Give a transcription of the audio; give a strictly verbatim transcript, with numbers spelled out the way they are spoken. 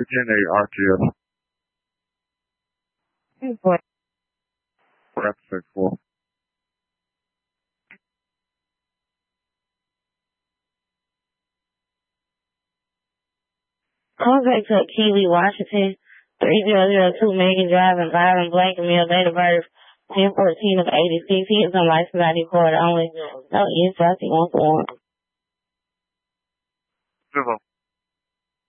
Virginia R T S. Four. Four six four. Contact to Kiwi, Washington, three zero zero two Megan Drive in Byron, Blankenmill, date of birth, ten fourteen of eighty-six. He is on license I D card only. No, yes, I see one for one. Zero.